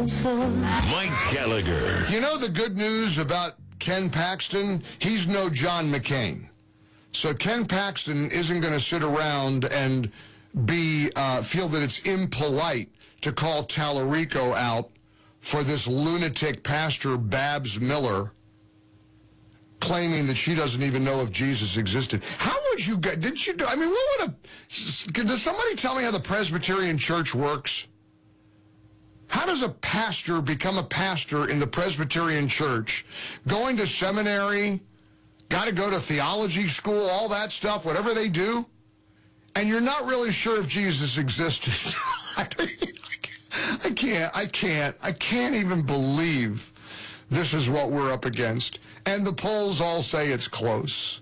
Mike Gallagher. You know the good news about Ken Paxton? He's no John McCain. So Ken Paxton isn't going to sit around and feel that it's impolite to call Tallarico out for this lunatic pastor, Babs Miller, claiming that she doesn't even know if Jesus existed. How would you get, does somebody tell me how the Presbyterian Church works? How does a pastor become a pastor in the Presbyterian Church, going to seminary, got to go to theology school, all that stuff, whatever they do, and you're not really sure if Jesus existed? I can't even believe this is what we're up against. And the polls all say it's close.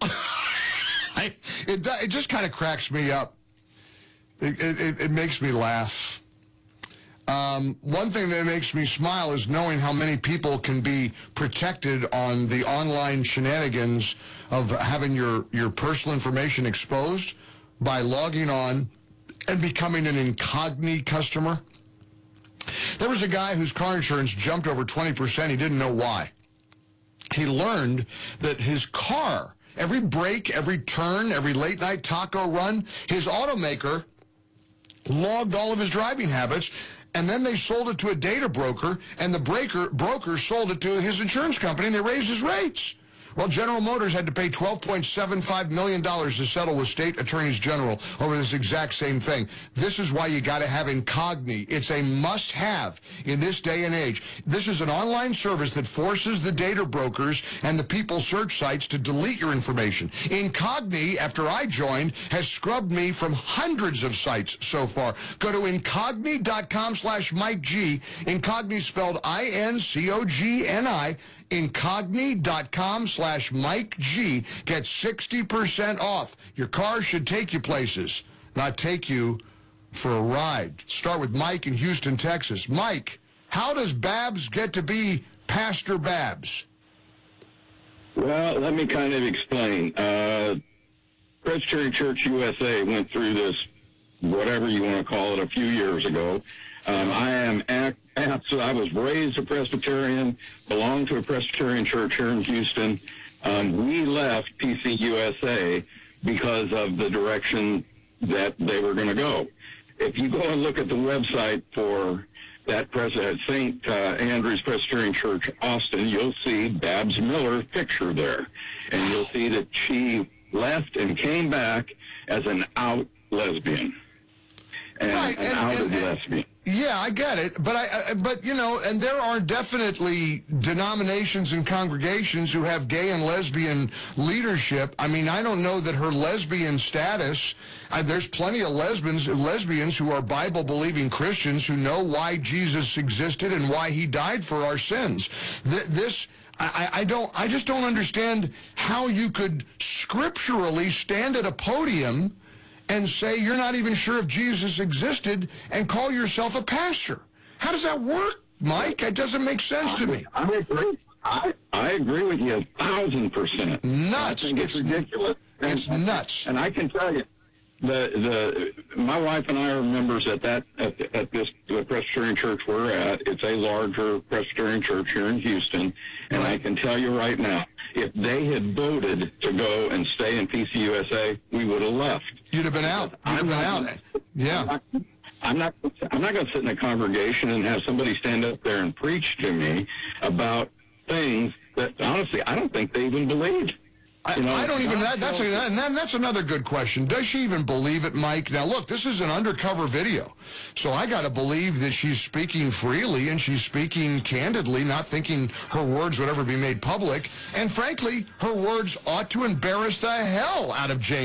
It just kind of cracks me up. It makes me laugh. One thing that makes me smile is knowing how many people can be protected on the online shenanigans of having your personal information exposed by logging on and becoming an incognito customer. There was a guy whose car insurance jumped over 20%. He didn't know why. He learned that his car, every break, every turn, every late-night taco run, his automaker logged all of his driving habits, and then they sold it to a data broker, and the broker sold it to his insurance company, and they raised his rates. Well, General Motors had to pay $12.75 million to settle with state attorneys general over this exact same thing. This is why you got to have Incogni. It's a must-have in this day and age. This is an online service that forces the data brokers and the people search sites to delete your information. Incogni, after I joined, has scrubbed me from hundreds of sites so far. Go to Incogni.com/Mike G. Incogni spelled I-N-C-O-G-N-I. Incogni.com/Mike G. Get 60% off. Your car should take you places, not take you for a ride. Start with Mike in Houston, Texas. Mike, how does Babs get to be Pastor Babs? Well, let me kind of explain. Presbyterian Church USA went through this, whatever you want to call it, a few years ago. I was raised a Presbyterian, belonged to a Presbyterian church here in Houston. We left PCUSA because of the direction that they were going to go. If you go and look at the website for that St. Andrew's Presbyterian Church, Austin, you'll see Babs Miller's picture there. And you'll see that she left and came back as an out lesbian. Right, an outed lesbian. Yeah, I get it, but you know, and there are definitely denominations and congregations who have gay and lesbian leadership. I mean, I don't know that her lesbian status. There's plenty of lesbians who are Bible-believing Christians who know why Jesus existed and why he died for our sins. I just don't understand how you could scripturally stand at a podium and say you're not even sure if Jesus existed and call yourself a pastor. How does that work, Mike? It doesn't make sense to me. I agree. I agree with you 1,000%. Nuts. I think it's ridiculous. It's nuts. And I can tell you, my wife and I are members at the Presbyterian church we're at. It's a larger Presbyterian church here in Houston, and I can tell you right now, if they had voted to go and stay in PCUSA, we would have left. You'd have been out. Yeah. I'm not going to sit in a congregation and have somebody stand up there and preach to me about things that, honestly, I don't think they even believed. I don't even, that's another good question. Does she even believe it, Mike? Now, look, this is an undercover video, so I got to believe that she's speaking freely and she's speaking candidly, not thinking her words would ever be made public. And frankly, her words ought to embarrass the hell out of James.